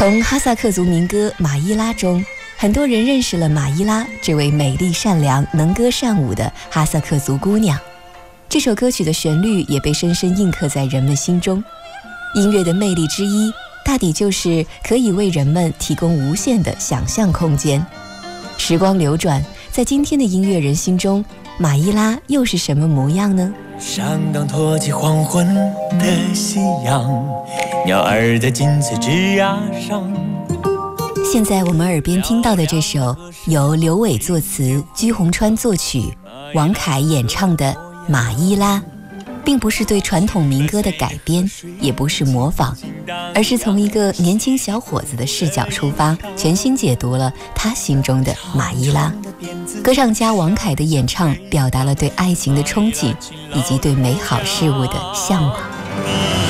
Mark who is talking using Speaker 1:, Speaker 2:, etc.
Speaker 1: 从哈萨克族民歌《马伊拉》中，很多人认识了马伊拉这位美丽善良、能歌善舞的哈萨克族姑娘。这首歌曲的旋律也被深深印刻在人们心中。音乐的魅力之一，大抵就是可以为人们提供无限的想象空间。时光流转，在今天的音乐人心中，马伊拉又是什么模样呢？
Speaker 2: 上港托起黄昏的夕阳，鸟儿在金翠枝桠上。
Speaker 1: 现在我们耳边听到的这首由刘伟作词、居鸿川作曲、王凯演唱的《马伊拉》，并不是对传统民歌的改编，也不是模仿，而是从一个年轻小伙子的视角出发，全新解读了他心中的马伊拉。歌唱家王凯的演唱表达了对爱情的憧憬，以及对美好事物的向往。